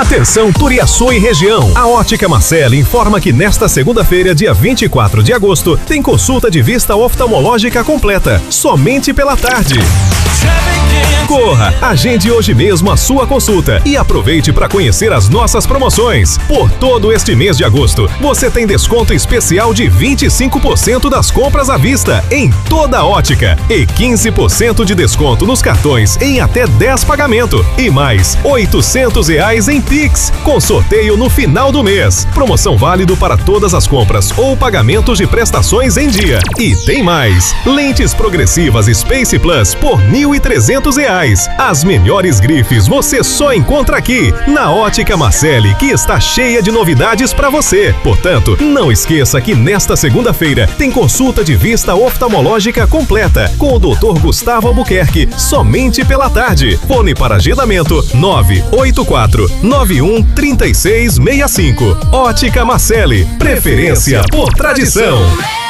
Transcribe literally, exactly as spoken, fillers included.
Atenção Turiaçu e região. A Ótica Marcele informa que nesta segunda-feira, dia vinte e quatro de agosto, tem consulta de vista oftalmológica completa, somente pela tarde. Corra, agende hoje mesmo a sua consulta e aproveite para conhecer as nossas promoções. Por todo este mês de agosto, você tem desconto especial de vinte e cinco por cento das compras à vista em toda a ótica e quinze por cento de desconto nos cartões em até dez pagamentos e mais oitocentos reais em Pix, com sorteio no final do mês. Promoção válido para todas as compras ou pagamentos de prestações em dia. E tem mais, lentes progressivas Space Plus por mil e trezentos reais. As melhores grifes você só encontra aqui, na Ótica Marcele, que está cheia de novidades para você. Portanto, não esqueça que nesta segunda-feira tem consulta de vista oftalmológica completa com o doutor Gustavo Albuquerque, somente pela tarde. Fone para agendamento nove oito quatro nove um três seis seis cinco. Ótica Marcele, preferência por tradição.